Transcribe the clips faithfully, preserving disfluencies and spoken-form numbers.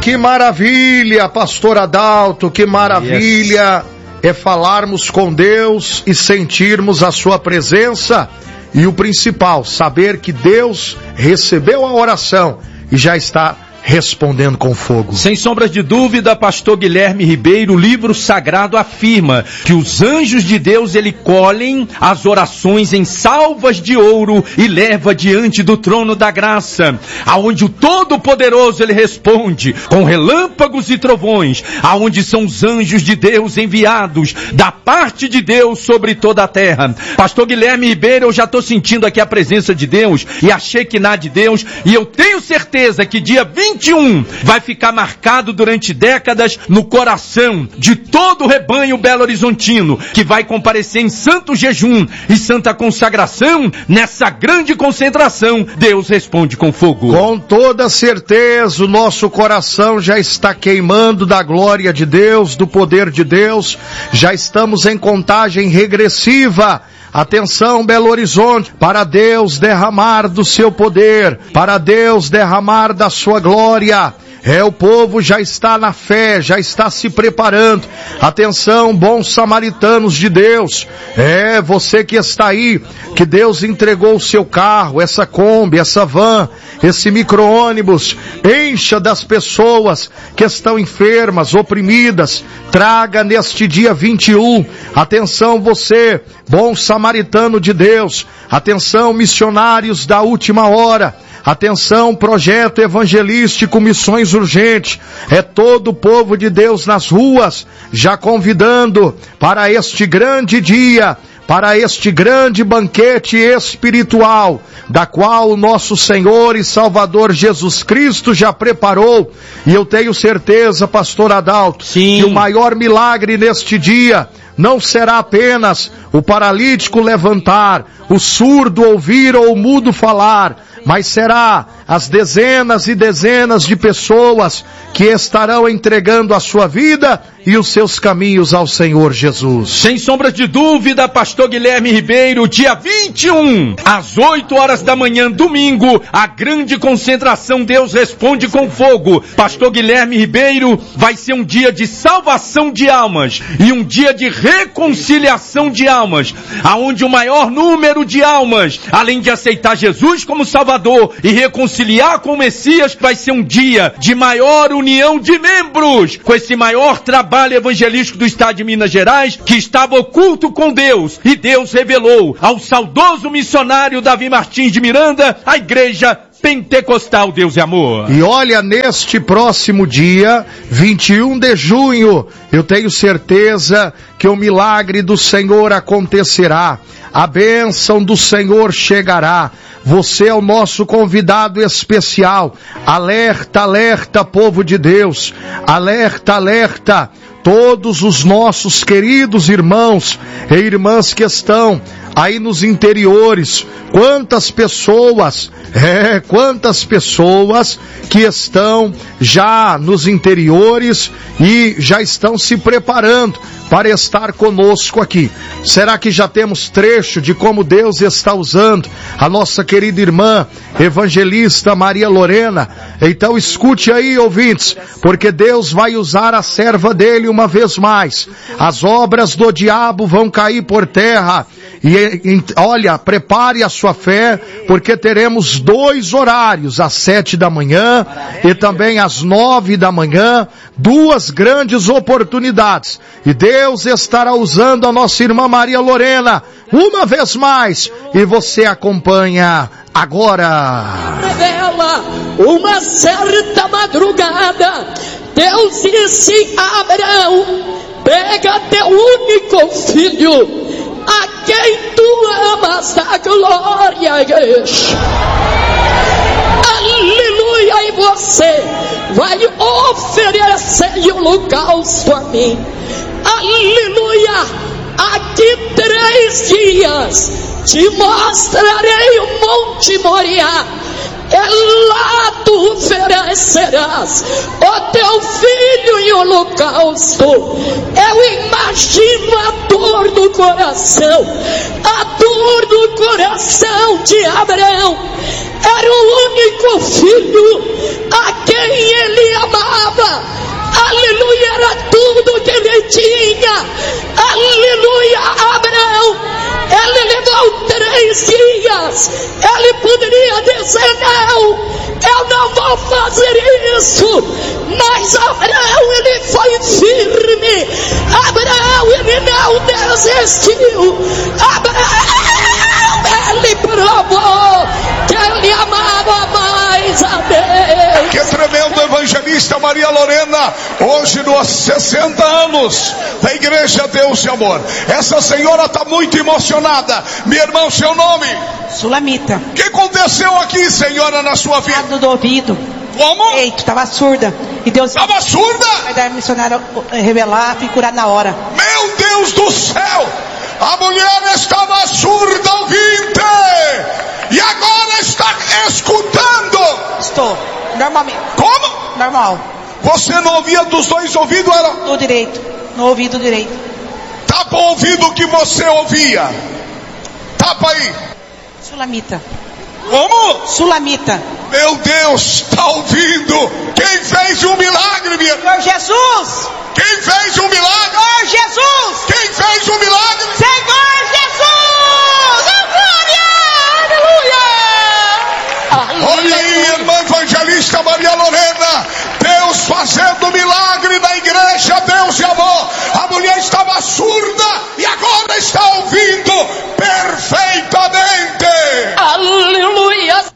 que maravilha, pastor Adalto, que maravilha yes. é falarmos com Deus e sentirmos a sua presença. E o principal, saber que Deus recebeu a oração e já está respondendo com fogo. Sem sombras de dúvida, pastor Guilherme Ribeiro, o livro sagrado afirma que os anjos de Deus, ele colhem as orações em salvas de ouro e leva diante do trono da graça, aonde o Todo-Poderoso ele responde com relâmpagos e trovões, aonde são os anjos de Deus enviados da parte de Deus sobre toda a terra. Pastor Guilherme Ribeiro, eu já estou sentindo aqui a presença de Deus e a Shekinah de Deus, e eu tenho certeza que dia vinte e um vai ficar marcado durante décadas no coração de todo o rebanho Belo Horizontino, que vai comparecer em santo jejum e santa consagração. Nessa grande concentração, Deus responde com fogo. Com toda certeza, o nosso coração já está queimando da glória de Deus, do poder de Deus. Já estamos em contagem regressiva. Atenção, Belo Horizonte, para Deus derramar do seu poder, para Deus derramar da sua glória. É, o povo já está na fé, já está se preparando. Atenção, bons samaritanos de Deus. É, você que está aí, que Deus entregou o seu carro, essa Kombi, essa van, esse micro-ônibus. Encha das pessoas que estão enfermas, oprimidas. Traga neste dia vinte e um. Atenção você, bom samaritano de Deus. Atenção, missionários da última hora. Atenção, projeto evangelístico Missões Urgentes. É todo o povo de Deus nas ruas, já convidando para este grande dia, para este grande banquete espiritual, da qual o nosso Senhor e Salvador Jesus Cristo já preparou. E eu tenho certeza, pastor Adalto, Sim. que o maior milagre neste dia não será apenas o paralítico levantar, o surdo ouvir ou o mudo falar, mas será as dezenas e dezenas de pessoas que estarão entregando a sua vida e os seus caminhos ao Senhor Jesus. Sem sombras de dúvida, pastor Guilherme Ribeiro, dia vinte e um, às oito horas da manhã, domingo, a grande concentração Deus responde com fogo. Pastor Guilherme Ribeiro, vai ser um dia de salvação de almas e um dia de reconciliação de almas, aonde o maior número de almas, além de aceitar Jesus como Salvador e reconciliar com o Messias, vai ser um dia de maior união de membros, com esse maior trabalho evangelístico do estado de Minas Gerais, que estava oculto com Deus, e Deus revelou ao saudoso missionário Davi Martins de Miranda a igreja Pentecostal Deus e Amor. E olha, neste próximo dia, vinte e um de junho, eu tenho certeza que o milagre do Senhor acontecerá, a bênção do Senhor chegará. Você é o nosso convidado especial. Alerta, alerta, povo de Deus. Alerta, alerta, todos os nossos queridos irmãos e irmãs que estão aí nos interiores. Quantas pessoas, é, quantas pessoas que estão já nos interiores e já estão se preparando para estar conosco aqui. Será que já temos trecho de como Deus está usando a nossa querida irmã evangelista Maria Lorena? Então escute aí, ouvintes, porque Deus vai usar a serva dele uma vez mais. As obras do diabo vão cair por terra. E, e olha, prepare a sua fé, porque teremos dois horários, às sete da manhã e também às nove da manhã, duas grandes oportunidades. E Deus estará usando a nossa irmã Maria Lorena uma vez mais, e você acompanha agora. Revela uma certa madrugada, Deus disse a Abraão: pega teu único filho, a quem tu amas, da glória, igreja. Aleluia, e você vai oferecer holocausto a mim. Aleluia, aqui três dias te mostrarei o Monte Moriá. É lá tu oferecerás o teu filho em holocausto. Eu imagino a dor do coração, a dor do coração de Abraão. Era o único filho a quem ele amava, tinha, aleluia, Abraão, ele levou três dias, ele poderia dizer não, eu não vou fazer isso, mas Abraão, ele foi firme, Abraão, ele não desistiu, Abraão, ele provou que ele amava mais a Deus. Que tremendo, evangelista Maria Lorena, hoje nos sessenta anos da Igreja Deus e Amor. Essa senhora está muito emocionada. Meu irmão, seu nome? Sulamita. O que aconteceu aqui, senhora, na sua vida? Do ouvido. Como? Eita, estava surda. E Deus estava surda? Vai dar missionário revelar, fui curar na hora. Meu Deus do céu! A mulher estava surda, ouvinte, e agora está escutando. Estou, normalmente. Como? Normal. Você não ouvia dos dois ouvidos? Era? Do direito, no ouvido direito. Tapa o ouvido que você ouvia. Tapa aí. Sulamita. Como? Sulamita. Meu Deus, está ouvindo? Quem fez um milagre, minha? Senhor Jesus. Quem fez um milagre? Senhor Jesus. Quem fez um milagre? Senhor Jesus. Oh, glória. Aleluia. Olha aí, irmã evangelista Maria Lorena, Deus fazendo milagre na Igreja Deus e Amor. A mulher estava surda e agora está ouvindo perfeitamente. Aleluia.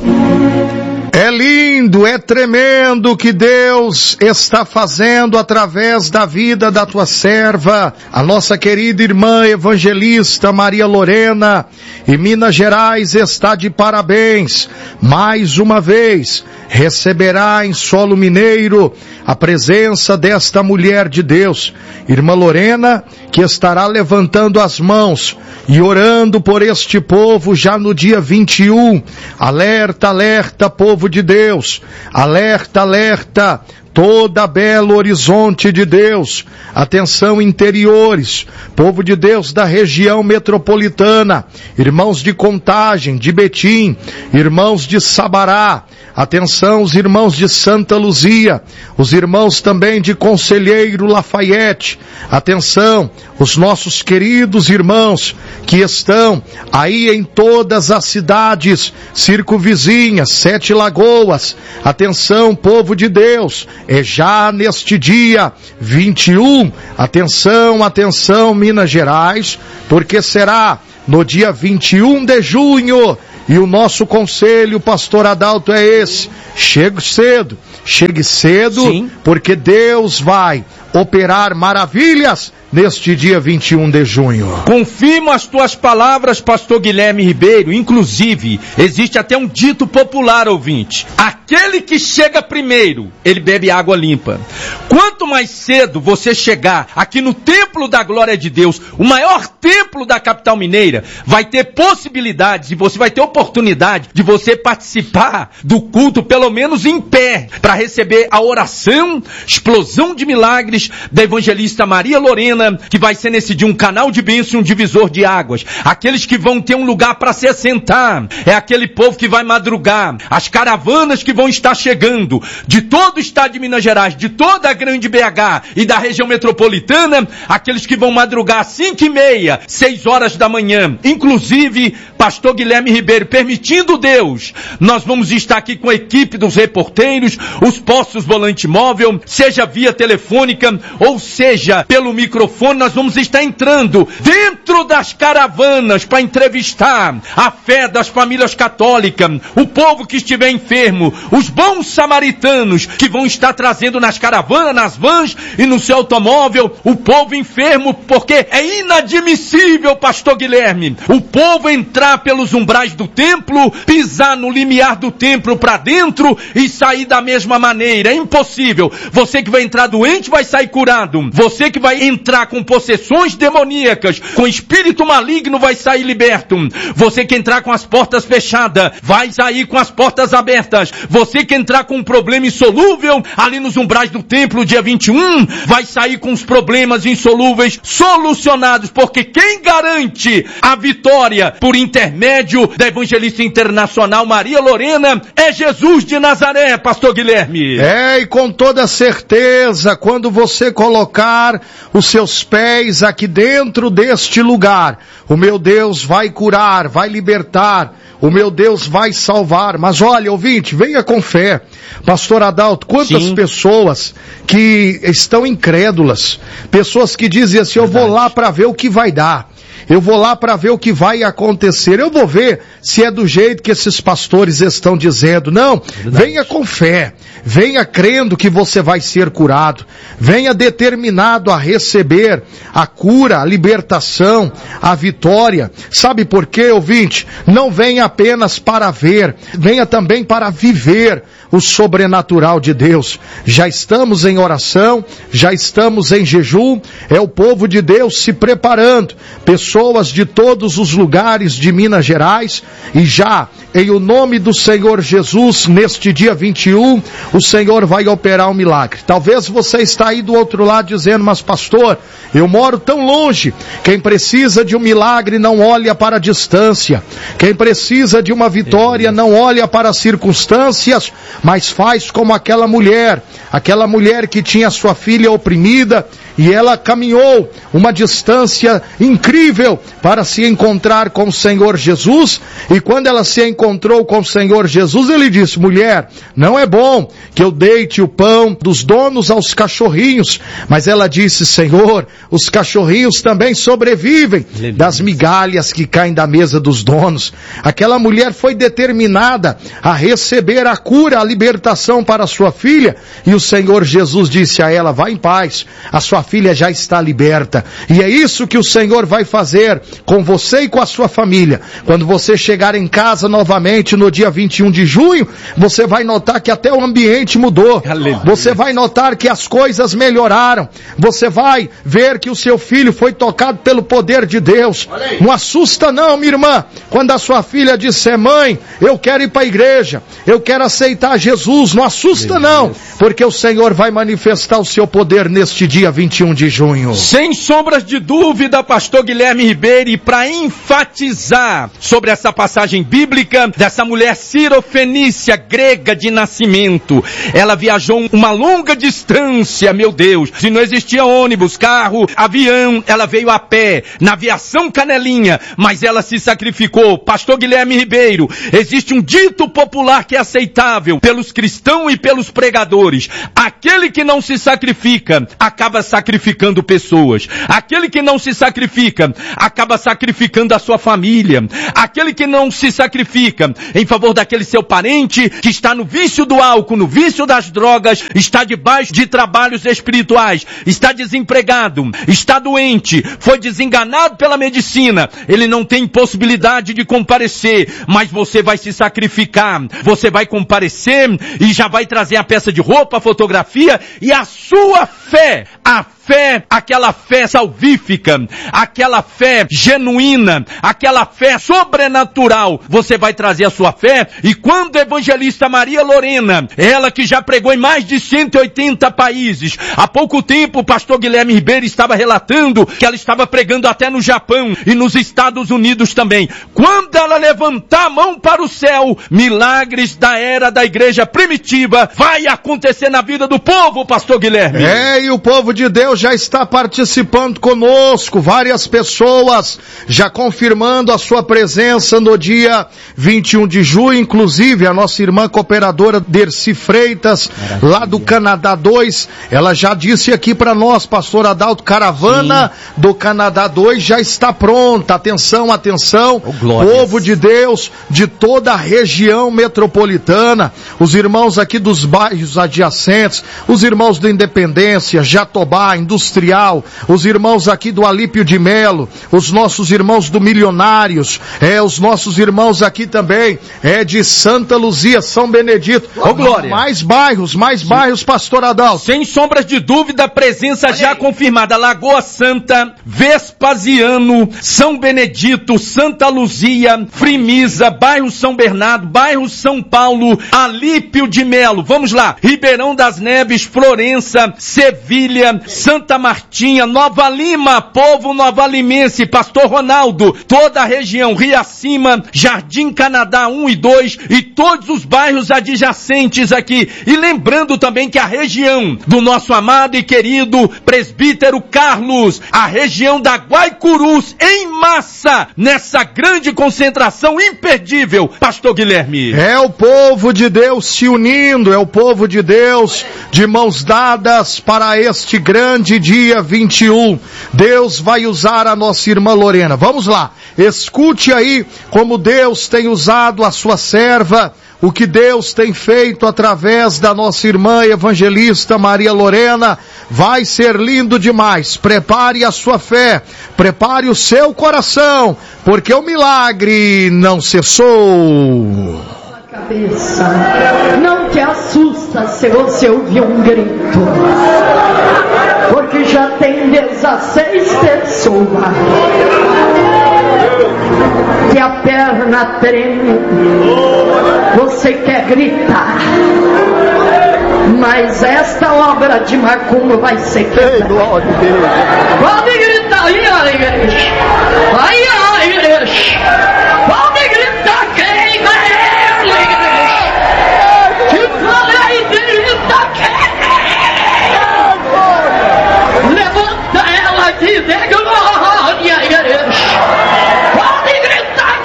É lindo, é tremendo o que Deus está fazendo através da vida da tua serva, a nossa querida irmã evangelista Maria Lorena, em Minas Gerais está de parabéns. Mais uma vez, receberá em solo mineiro a presença desta mulher de Deus, irmã Lorena, que estará levantando as mãos e orando por este povo já no dia vinte e um. Alerta, alerta, povo de Deus. Alerta, alerta, toda Belo Horizonte de Deus. Atenção, interiores, povo de Deus da região metropolitana, irmãos de Contagem, de Betim, irmãos de Sabará. Atenção, os irmãos de Santa Luzia, os irmãos também de Conselheiro Lafayette. Atenção, os nossos queridos irmãos que estão aí em todas as cidades circunvizinhas, Sete Lagoas. Atenção, povo de Deus, é já neste dia vinte e um. Atenção, atenção, Minas Gerais, porque será no dia vinte e um de junho. E o nosso conselho, pastor Adalto, é esse: chegue cedo, chegue cedo, sim, porque Deus vai operar maravilhas neste dia vinte e um de junho. Confirmo as tuas palavras, pastor Guilherme Ribeiro. Inclusive, existe até um dito popular, ouvinte: aquele que chega primeiro, ele bebe água limpa. Quanto mais cedo você chegar aqui no Templo da Glória de Deus, o maior templo da capital mineira, vai ter possibilidades e você vai ter oportunidade de você participar do culto, pelo menos em pé, para receber a oração, explosão de milagres da evangelista Maria Lorena, que vai ser nesse dia um canal de bênção e um divisor de águas. Aqueles que vão ter um lugar para se assentar, é aquele povo que vai madrugar, as caravanas que vão estar chegando de todo o estado de Minas Gerais, de toda a grande B H e da região metropolitana, aqueles que vão madrugar às cinco e meia, seis horas da manhã. Inclusive, pastor Guilherme Ribeiro, permitindo Deus, nós vamos estar aqui com a equipe dos reporteiros, os postos volante móvel, seja via telefônica ou seja pelo microfone. Nós vamos estar entrando dentro das caravanas para entrevistar a fé das famílias católicas, o povo que estiver enfermo, os bons samaritanos que vão estar trazendo nas caravanas, nas vans e no seu automóvel, o povo enfermo, porque é inadmissível, pastor Guilherme, o povo entrar pelos umbrais do templo, pisar no limiar do templo para dentro e sair da mesma maneira. É impossível. Você que vai entrar doente vai sair curado. Você que vai entrar com possessões demoníacas, com espírito maligno, vai sair liberto. Você que entrar com as portas fechadas, vai sair com as portas abertas. Você que entrar com um problema insolúvel ali nos umbrais do templo, templo dia vinte e um, vai sair com os problemas insolúveis solucionados, porque quem garante a vitória por intermédio da evangelista internacional Maria Lorena é Jesus de Nazaré, pastor Guilherme. É, e com toda certeza, quando você colocar os seus pés aqui dentro deste lugar, o meu Deus vai curar, vai libertar, o meu Deus vai salvar. Mas olha, ouvinte, venha com fé. Pastor Adalto, quantas Sim. pessoas que estão incrédulas, pessoas que dizem assim, eu Verdade. vou lá para ver o que vai dar. Eu vou lá para ver o que vai acontecer. Eu vou ver se é do jeito que esses pastores estão dizendo. Não, Verdade. venha com fé. Venha crendo que você vai ser curado. Venha determinado a receber a cura, a libertação, a vitória. Sabe por quê, ouvinte? Não venha apenas para ver. Venha também para viver o sobrenatural de Deus. Já estamos em oração, já estamos em jejum, é o povo de Deus se preparando, pessoas de todos os lugares de Minas Gerais, e já em o nome do Senhor Jesus, neste dia vinte e um, o Senhor vai operar um milagre. Talvez você está aí do outro lado dizendo, mas pastor, eu moro tão longe. Quem precisa de um milagre não olha para a distância. Quem precisa de uma vitória não olha para as circunstâncias, mas faz como aquela mulher, aquela mulher que tinha sua filha oprimida, e ela caminhou uma distância incrível para se encontrar com o Senhor Jesus, e quando ela se encontrou com o Senhor Jesus, ele disse, mulher, não é bom que eu deite o pão dos donos aos cachorrinhos, mas ela disse, Senhor, os cachorrinhos também sobrevivem das migalhas que caem da mesa dos donos. Aquela mulher foi determinada a receber a cura, a libertação para a sua filha, e o Senhor Jesus disse a ela, vá em paz, a sua filha já está liberta. E é isso que o Senhor vai fazer com você e com a sua família. Quando você chegar em casa novamente no dia vinte e um de junho, você vai notar que até o ambiente mudou. Aleluia. Você vai notar que as coisas melhoraram. Você vai ver que o seu filho foi tocado pelo poder de Deus. Não assusta não, minha irmã, quando a sua filha disser, mãe, eu quero ir para a igreja, eu quero aceitar Jesus. Não assusta não, porque o Senhor vai manifestar o seu poder neste dia vinte e um de junho. Sem sombras de dúvida, pastor Guilherme Ribeiro, e para enfatizar sobre essa passagem bíblica dessa mulher cirofenícia, grega de nascimento, ela viajou uma longa distância, meu Deus, se não existia ônibus, carro, avião, ela veio a pé, na aviação Canelinha, mas ela se sacrificou. Pastor Guilherme Ribeiro, existe um dito popular que é aceitável pelos cristãos e pelos pregadores: aquele que não se sacrifica, acaba sacrificando pessoas. Aquele que não se sacrifica, acaba sacrificando a sua família. Aquele que não se sacrifica em favor daquele seu parente que está no vício do álcool, no vício das drogas, está debaixo de trabalhos espirituais, está desempregado, está doente, foi desenganado pela medicina, ele não tem possibilidade de comparecer, mas você vai se sacrificar, você vai comparecer e já vai trazer a peça de roupa, a fotografia, e a sua fé, a fé, aquela fé salvífica, aquela fé genuína, aquela fé sobrenatural, você vai trazer a sua fé. E quando a evangelista Maria Lorena, ela que já pregou em mais de cento e oitenta países, há pouco tempo o pastor Guilherme Ribeiro estava relatando que ela estava pregando até no Japão e nos Estados Unidos também. Quando ela levantar a mão para o céu, milagres da era da igreja primitiva vai acontecer na vida do povo, pastor Guilherme. É, e o povo de Deus já está participando conosco, várias pessoas já confirmando a sua presença no dia vinte e um de junho, inclusive a nossa irmã cooperadora Dercy Freitas, Maravilha. Lá do Canadá dois, ela já disse aqui para nós, pastor Adalto, caravana Sim. do Canadá dois já está pronta. Atenção, atenção, oh, povo de Deus de toda a região metropolitana, os irmãos aqui dos bairros adjacentes, os irmãos da Independência, Jatobá, Industrial, os irmãos aqui do Alípio de Melo, os nossos irmãos do Milionários, é, os nossos irmãos aqui também, é de Santa Luzia, São Benedito, oh, glória. mais bairros, mais Sim. bairros, pastor Adalto. Sem sombras de dúvida, presença Olha já aí. confirmada, Lagoa Santa, Vespasiano, São Benedito, Santa Luzia, Frimisa, bairro São Bernardo, bairro São Paulo, Alípio de Melo, vamos lá, Ribeirão Capão das Neves, Florença, Sevilha, Santa Martinha, Nova Lima, povo novalimense, Pastor Ronaldo, toda a região, Rio Acima, Jardim Canadá um e dois e todos os bairros adjacentes aqui. E lembrando também que a região do nosso amado e querido presbítero Carlos, a região da Guaicurus, em massa, nessa grande concentração imperdível, Pastor Guilherme. É o povo de Deus se unindo, é o povo de Deus de mãos dadas para este grande dia vinte e um. Deus vai usar a nossa irmã Lorena. Vamos lá, escute aí como Deus tem usado a sua serva, o que Deus tem feito através da nossa irmã evangelista Maria Lorena. Vai ser lindo demais. Prepare a sua fé, prepare o seu coração, porque o milagre não cessou. Cabeça, não te assusta se você ouvir um grito, porque já tem dezesseis pessoas que a perna treme, você quer gritar, mas esta obra de macumba vai ser quebrada. Pode gritar aí, a igreja, aí a igreja, pode gritar quem vai. Levanta ela de glória, igreja. Pode gritar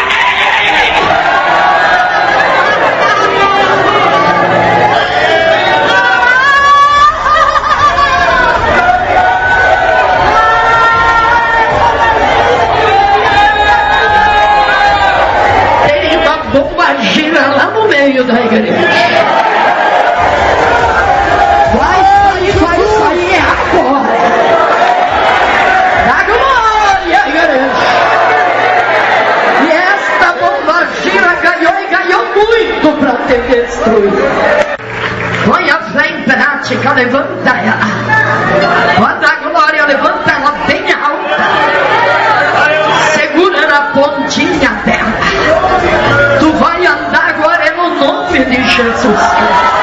tem uma bomba gira lá no meio da igreja. Para te destruir. Põe a fé em prática, levanta ela. Quando a glória levanta ela bem alta, segura na pontinha dela. Tu vai andar agora no nome de Jesus Cristo.